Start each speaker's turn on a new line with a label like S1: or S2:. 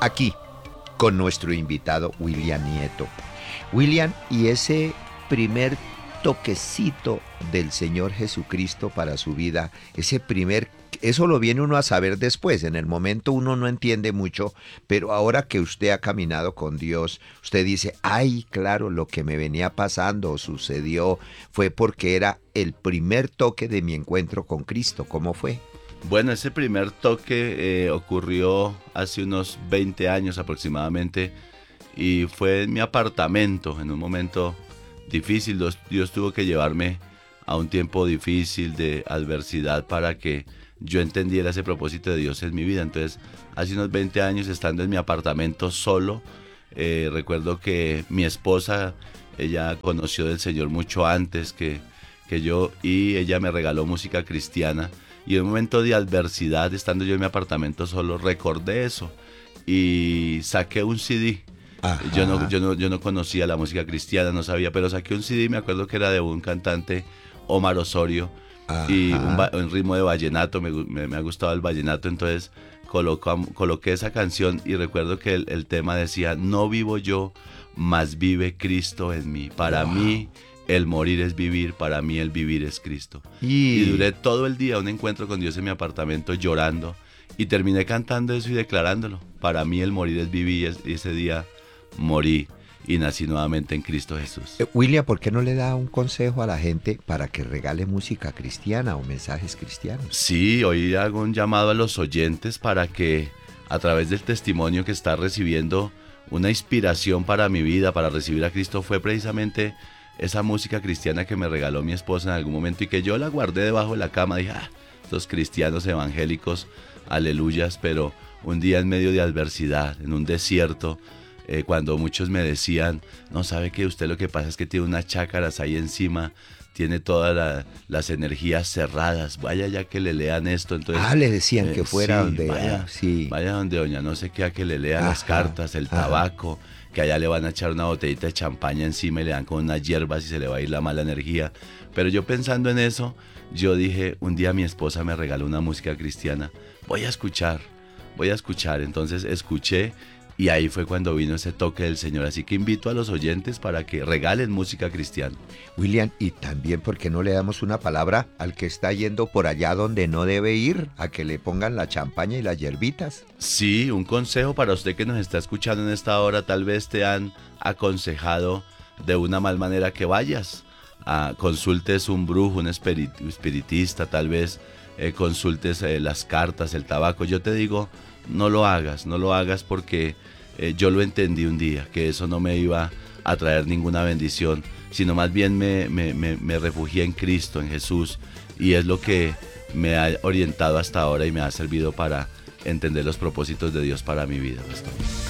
S1: aquí con nuestro invitado William Nieto. William, y ese primer toquecito del Señor Jesucristo para su vida, eso lo viene uno a saber después. En el momento uno no entiende mucho, pero ahora que usted ha caminado con Dios, usted dice, ay, claro, lo que me venía pasando o sucedió fue porque era el primer toque de mi encuentro con Cristo. ¿Cómo fue?
S2: Bueno, ese primer toque ocurrió hace unos 20 años aproximadamente y fue en mi apartamento, en un momento difícil. Dios tuvo que llevarme a un tiempo difícil de adversidad para que yo entendiera ese propósito de Dios en mi vida. Entonces, hace unos 20 años, estando en mi apartamento solo, recuerdo que mi esposa, ella conoció del Señor mucho antes que yo, y ella me regaló música cristiana. Y en un momento de adversidad, estando yo en mi apartamento solo, recordé eso y saqué un CD. Yo no conocía la música cristiana, no sabía, pero saqué un CD, me acuerdo que era de un cantante, Omar Osorio, y un ritmo de vallenato, me ha gustado el vallenato, entonces coloqué esa canción y recuerdo que el tema decía, no vivo yo, mas vive Cristo en mí. Para mí el morir es vivir, para mí el vivir es Cristo. Y duré todo el día un encuentro con Dios en mi apartamento llorando y terminé cantando eso y declarándolo. Para mí el morir es vivir, y ese día morí y nací nuevamente en Cristo Jesús.
S1: William, ¿por qué no le da un consejo a la gente para que regale música cristiana o mensajes cristianos?
S2: Sí, hoy hago un llamado a los oyentes para que a través del testimonio que está recibiendo, una inspiración para mi vida, para recibir a Cristo, fue precisamente esa música cristiana que me regaló mi esposa en algún momento y que yo la guardé debajo de la cama. Dije, estos cristianos evangélicos, aleluyas, pero un día en medio de adversidad, en un desierto, cuando muchos me decían, no, sabe que usted lo que pasa es que tiene unas chácaras ahí encima, tiene todas las energías cerradas, vaya ya que le lean esto. Entonces,
S1: le decían que fuera donde...
S2: Vaya donde doña no sé qué, a que le lean las cartas, el tabaco, que allá le van a echar una botellita de champaña encima y le dan con unas hierbas y se le va a ir la mala energía. Pero yo pensando en eso, yo dije, un día mi esposa me regaló una música cristiana, voy a escuchar. Entonces escuché y ahí fue cuando vino ese toque del Señor. Así que invito a los oyentes para que regalen música cristiana.
S1: William, y también, ¿por qué no le damos una palabra al que está yendo por allá donde no debe ir, a que le pongan la champaña y las hierbitas?
S2: Sí, un consejo para usted que nos está escuchando en esta hora. Tal vez te han aconsejado de una mal manera que vayas, consultes un brujo, un espiritista, tal vez consultes las cartas, el tabaco. Yo te digo, no lo hagas porque yo lo entendí un día, que eso no me iba a traer ninguna bendición, sino más bien me refugié en Cristo, en Jesús, y es lo que me ha orientado hasta ahora y me ha servido para entender los propósitos de Dios para mi vida, pastor.